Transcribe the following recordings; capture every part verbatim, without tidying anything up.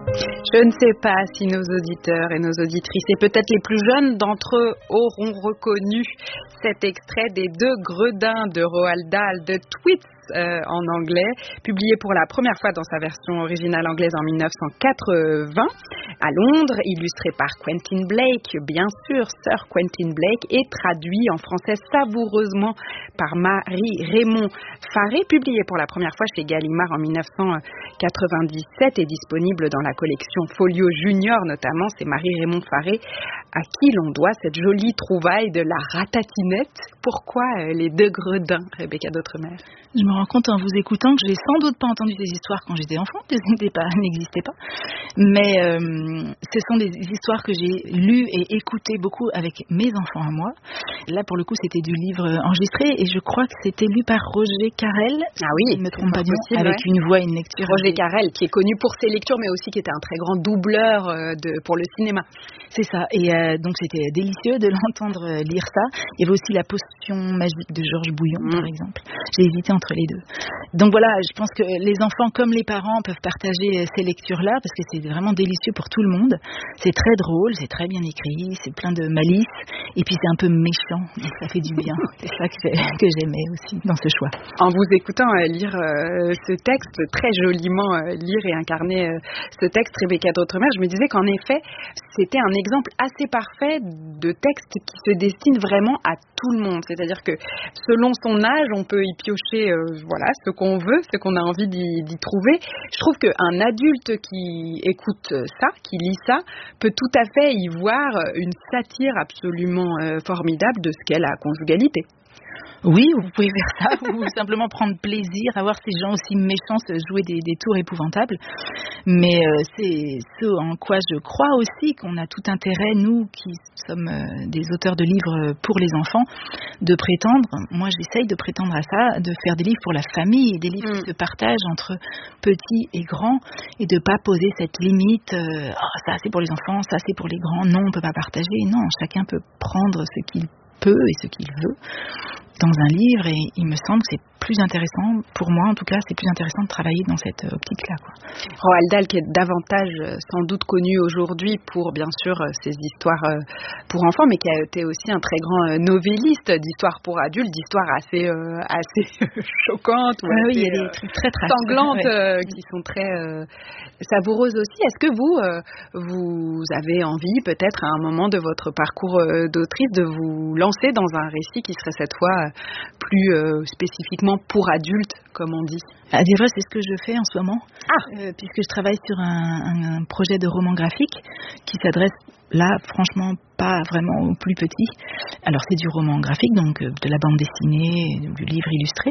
Je ne sais pas si nos auditeurs et nos auditrices, et peut-être les plus jeunes d'entre eux, auront reconnu cet extrait des Deux Gredins de Roald Dahl, de Tweets euh, en anglais, publié pour la première fois dans sa version originale anglaise en mille neuf cent quatre-vingts à Londres, illustré par Quentin Blake, bien sûr, Sir Quentin Blake, et traduit en français savoureusement par Marie-Raymond Faré, publié pour la première fois chez Gallimard en mille neuf cent quatre-vingt-dix-sept et disponible dans la collection Folio Junior notamment. C'est Marie-Raymond Faré à qui l'on doit cette jolie trouvaille de la ratatinette. Pourquoi euh, les deux gredins, Rebecca d'Outremer? Je me rends compte en vous écoutant que je n'ai sans doute pas entendu ces histoires quand j'étais enfant, elles n'existaient pas, mais euh, ce sont des histoires que j'ai lues et écoutées beaucoup avec mes enfants à moi. Là pour le coup c'était du livre enregistré et je crois que c'était lu par Roger Carrel, ah oui, je ne me trompe pas du possible, nom, avec ouais. une voix et une lecture. Roger Carrel qui est connu pour ses lectures mais aussi qui était un très grand doubleur euh, de, pour le cinéma. C'est ça, et euh, donc c'était délicieux de l'entendre lire ça. Il y avait aussi La Potion Magique de Georges Bouillon mmh. par exemple. J'ai hésité entre les deux. Donc voilà, je pense que les enfants comme les parents peuvent partager ces lectures-là parce que c'est vraiment délicieux pour tout le monde. C'est très drôle, c'est très bien écrit, c'est plein de malice et puis c'est un peu méchant, donc ça fait du bien. C'est ça que, que j'aimais aussi dans ce choix. En vous écoutant euh, lire euh, ce texte, très joliment euh, lire et incarner euh, ce texte, Rebecca d'Outremer, je me disais qu'en effet, c'était un exemple assez parfait de texte qui se destine vraiment à tout le monde. C'est-à-dire que selon son âge, on peut y piocher euh, voilà, ce qu'on veut, ce qu'on a envie d'y, d'y trouver. Je trouve qu'un adulte qui écoute ça, qui lit ça, peut tout à fait y voir une satire absolument euh, formidable de ce qu'est la conjugalité. Oui, vous pouvez faire ça, ou simplement prendre plaisir à voir ces gens aussi méchants se jouer des, des tours épouvantables. Mais euh, c'est ce en quoi je crois aussi qu'on a tout intérêt, nous qui sommes euh, des auteurs de livres pour les enfants, de prétendre, moi j'essaye de prétendre à ça, de faire des livres pour la famille, des livres mmh. qui se partagent entre petits et grands, et de ne pas poser cette limite, euh, oh, ça c'est pour les enfants, ça c'est pour les grands, non on ne peut pas partager, non, chacun peut prendre ce qu'il peut et ce qu'il veut dans un livre et il me semble que c'est plus intéressant, pour moi en tout cas, c'est plus intéressant de travailler dans cette optique-là, quoi. Roald Dahl qui est davantage sans doute connu aujourd'hui pour bien sûr ses histoires pour enfants, mais qui a été aussi un très grand novelliste d'histoires pour adultes, d'histoires assez euh, assez choquantes ou ah assez, oui, il y a des trucs très très sanglantes ouais. euh, qui sont très euh, savoureuses aussi. Est-ce que vous euh, vous avez envie peut-être à un moment de votre parcours euh, d'autrice de vous lancer dans un récit qui serait cette fois plus euh, spécifiquement pour adultes, comme on dit? À dire vrai, c'est ce que je fais en ce moment, ah. euh, puisque je travaille sur un, un projet de roman graphique qui s'adresse là, franchement, pas vraiment aux plus petits. Alors c'est du roman graphique, donc euh, de la bande dessinée, du livre illustré,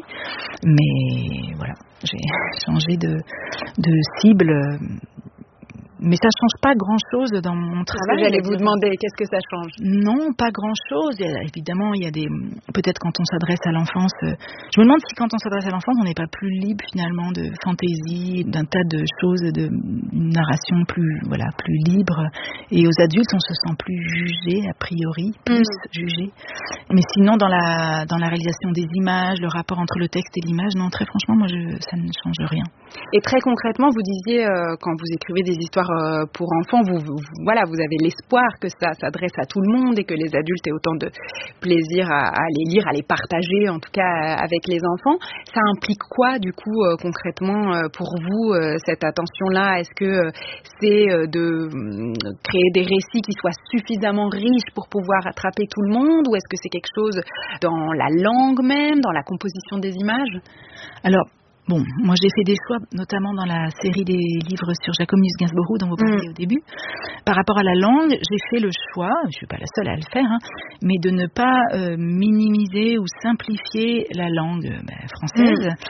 mais voilà, j'ai changé de, de cible. Euh, Mais ça change pas grand-chose dans mon travail. Que j'allais vous demander, qu'est-ce que ça change? Non, pas grand-chose. Il y a, évidemment, il y a des... Peut-être quand on s'adresse à l'enfance... Euh, je me demande si quand on s'adresse à l'enfance, on n'est pas plus libre finalement de fantaisie, d'un tas de choses, de une narration plus, voilà, plus libre. Et aux adultes, on se sent plus jugé, a priori, plus mmh. jugé. Mais sinon, dans la, dans la réalisation des images, le rapport entre le texte et l'image, non, très franchement, moi, je, ça ne change rien. Et très concrètement, vous disiez, euh, quand vous écrivez des histoires pour enfants, vous, vous, voilà, vous avez l'espoir que ça s'adresse à tout le monde et que les adultes aient autant de plaisir à, à les lire, à les partager, en tout cas avec les enfants. Ça implique quoi, du coup, euh, concrètement, euh, pour vous, euh, cette attention-là? Est-ce que euh, c'est euh, de euh, créer des récits qui soient suffisamment riches pour pouvoir attraper tout le monde, ou est-ce que c'est quelque chose dans la langue même, dans la composition des images? Alors, bon, moi j'ai fait des choix, notamment dans la série des livres sur Jacobus Gainsborough dont vous parliez mmh. au début. Par rapport à la langue, j'ai fait le choix, je ne suis pas la seule à le faire, hein, mais de ne pas euh, minimiser ou simplifier la langue bah, française. Mmh.